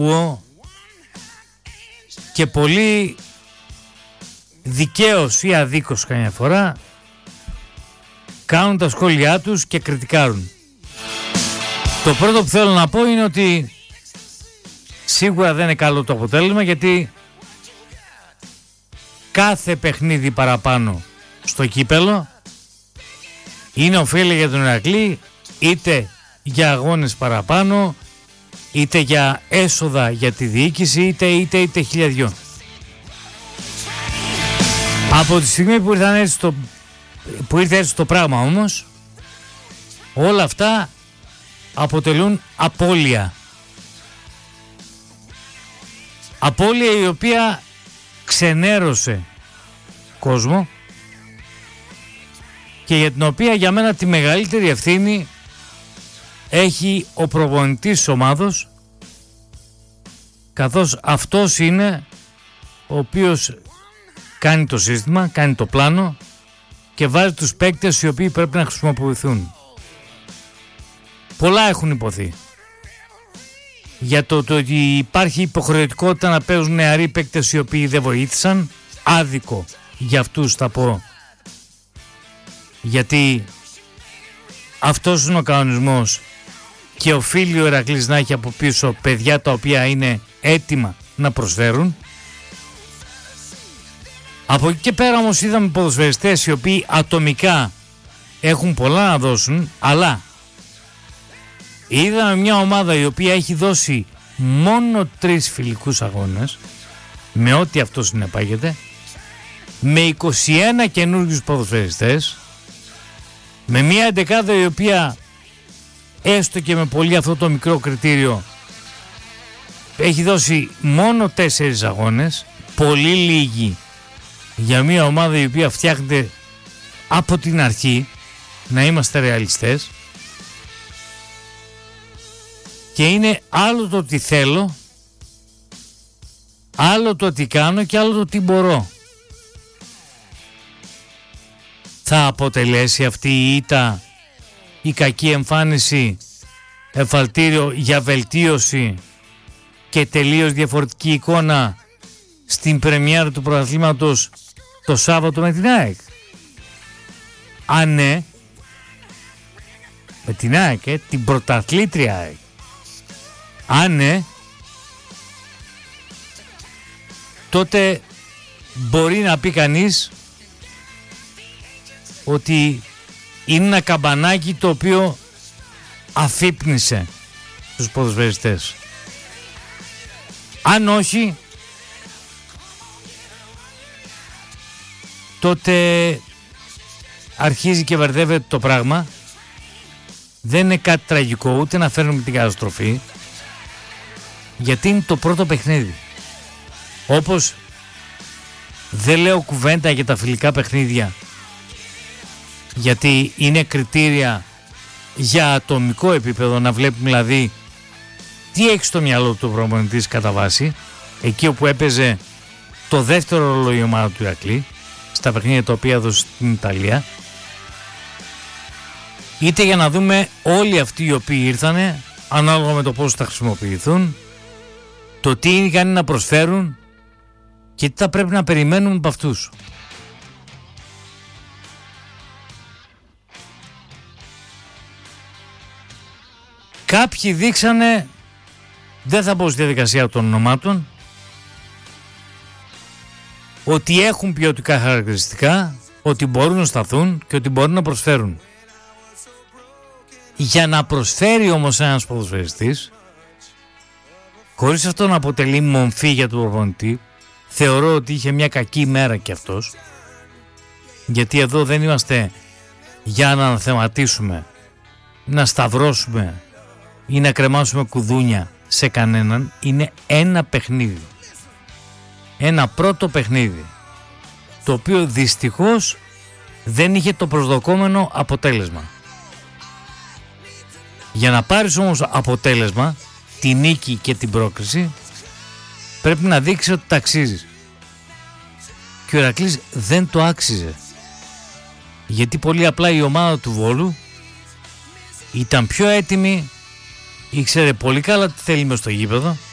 και πολύ δικαίως ή αδίκως καμιά φορά κάνουν τα σχόλιά τους και κριτικάρουν. Το πρώτο που θέλω να πω είναι ότι σίγουρα δεν είναι καλό το αποτέλεσμα, γιατί κάθε παιχνίδι παραπάνω στο κύπελο είναι ωφέλη για τον Ηρακλή, είτε για αγώνες παραπάνω, είτε για έσοδα για τη διοίκηση, είτε χιλιαδιό. Από τη στιγμή που ήρθε έτσι το πράγμα όμως, όλα αυτά αποτελούν απώλεια. Απώλεια η οποία ξενέρωσε κόσμο και για την οποία για μένα τη μεγαλύτερη ευθύνη έχει ο προπονητής της ομάδος, καθώς αυτός είναι ο οποίος κάνει το σύστημα, κάνει το πλάνο και βάζει τους παίκτες οι οποίοι πρέπει να χρησιμοποιηθούν. Πολλά έχουν υποθεί για το ότι υπάρχει υποχρεωτικότητα να παίζουν νεαροί παίκτες οι οποίοι δεν βοήθησαν. Άδικο για αυτούς θα πω, γιατί αυτός είναι ο κανονισμός και οφείλει ο Ηρακλής να έχει από πίσω παιδιά τα οποία είναι έτοιμα να προσφέρουν. Από εκεί και πέρα όμως είδαμε ποδοσφαιριστές οι οποίοι ατομικά έχουν πολλά να δώσουν, αλλά είδαμε μια ομάδα η οποία έχει δώσει μόνο 3 φιλικούς αγώνες, με ό,τι αυτό συνεπάγεται, με 21 καινούργιους ποδοσφαιριστές, με μια εντεκάδα η οποία έστω και με πολύ αυτό το μικρό κριτήριο έχει δώσει μόνο 4 αγώνες, πολύ λίγοι για μια ομάδα η οποία φτιάχνεται από την αρχή, να είμαστε ρεαλιστές. Και είναι άλλο το τι θέλω, άλλο το τι κάνω και άλλο το τι μπορώ. Θα αποτελέσει αυτή η ήττα, η κακή εμφάνιση, εφαλτήριο για βελτίωση και τελείως διαφορετική εικόνα στην πρεμιέρα του πρωταθλήματος το Σάββατο με την ΑΕΚ? Αν ναι, με την ΑΕΚ, την πρωταθλήτρια ΑΕΚ. Αν ναι, τότε μπορεί να πει κανείς ότι είναι ένα καμπανάκι το οποίο αφύπνισε τους ποδοσφαιριστές. Αν όχι, τότε αρχίζει και μπερδεύεται το πράγμα. Δεν είναι κάτι τραγικό, ούτε να φέρνουμε την καταστροφή, γιατί είναι το πρώτο παιχνίδι. Όπως δεν λέω κουβέντα για τα φιλικά παιχνίδια, γιατί είναι κριτήρια για ατομικό επίπεδο, να βλέπουμε δηλαδή τι έχει στο μυαλό του προπονητής κατά βάση, εκεί όπου έπαιζε το δεύτερο ρόλο η ομάδα του Ηρακλή, στα παιχνίδια τα οποία έδωσε στην Ιταλία, είτε για να δούμε όλοι αυτοί οι οποίοι ήρθανε, ανάλογα με το πώς θα χρησιμοποιηθούν, το τι είναι ικανοί να προσφέρουν και τι θα πρέπει να περιμένουμε από αυτούς. Κάποιοι δείξανε, δεν θα μπω στη διαδικασία των ονομάτων, ότι έχουν ποιοτικά χαρακτηριστικά, ότι μπορούν να σταθούν και ότι μπορούν να προσφέρουν. Για να προσφέρει όμως ένας ποδοσφαιριστής, χωρίς αυτό να αποτελεί μομφή για τον προπονητή, θεωρώ ότι είχε μια κακή μέρα κι αυτός, γιατί εδώ δεν είμαστε για να αναθεματίσουμε, να σταυρώσουμε ή να κρεμάσουμε κουδούνια σε κανέναν. Είναι ένα παιχνίδι, ένα πρώτο παιχνίδι, το οποίο δυστυχώς δεν είχε το προσδοκόμενο αποτέλεσμα. Για να πάρεις όμως αποτέλεσμα, τη νίκη και την πρόκριση, πρέπει να δείξει ότι τα αξίζεις. Και ο Ηρακλής δεν το άξιζε, γιατί πολύ απλά η ομάδα του Βόλου ήταν πιο έτοιμη, ήξερε πολύ καλά τι θέλει μες στο γήπεδο